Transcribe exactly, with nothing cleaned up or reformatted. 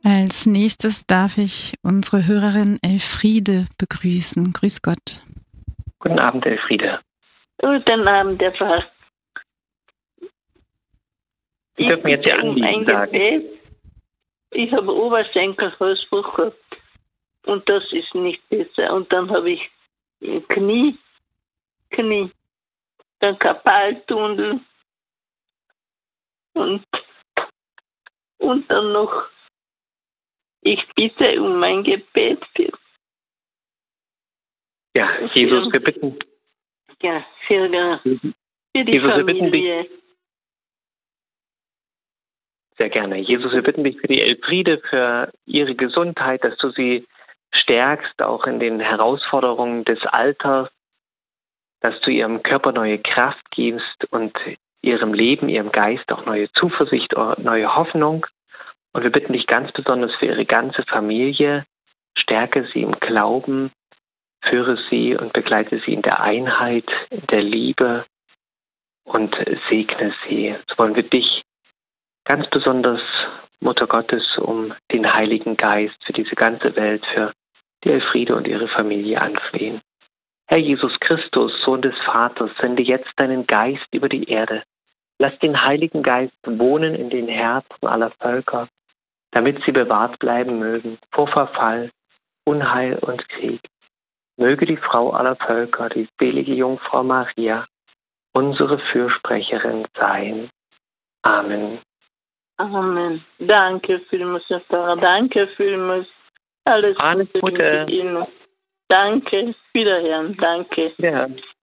Als nächstes darf ich unsere Hörerin Elfriede begrüßen. Grüß Gott. Guten Abend, Elfriede. Guten Abend, Herr Pfarrer. Sie dürfen jetzt Ihr Anliegen sagen. Gebet. Ich habe Oberschenkelhalsbruch gehabt und das ist nicht besser. Und dann habe ich Knie, Knie, dann Karpaltunnel und, und dann noch, ich bitte um mein Gebet für, ja, Jesus, für, wir bitten. Ja, für, für die Jesus, Familie. Wir bitten dich. Sehr gerne. Jesus, wir bitten dich für die Elfriede, für ihre Gesundheit, dass du sie stärkst, auch in den Herausforderungen des Alters, dass du ihrem Körper neue Kraft gibst und ihrem Leben, ihrem Geist auch neue Zuversicht, neue Hoffnung. Und wir bitten dich ganz besonders für ihre ganze Familie, stärke sie im Glauben, führe sie und begleite sie in der Einheit, in der Liebe und segne sie. So wollen wir dich ganz besonders, Mutter Gottes, um den Heiligen Geist für diese ganze Welt, für die Elfriede und ihre Familie anflehen. Herr Jesus Christus, Sohn des Vaters, sende jetzt deinen Geist über die Erde. Lass den Heiligen Geist wohnen in den Herzen aller Völker, damit sie bewahrt bleiben mögen vor Verfall, Unheil und Krieg. Möge die Frau aller Völker, die selige Jungfrau Maria, unsere Fürsprecherin sein. Amen. Amen. Danke vielmals, Herr Pfarrer. Danke vielmals. Alles Gute. Gute. Danke. Wiederhören. Danke. Ja.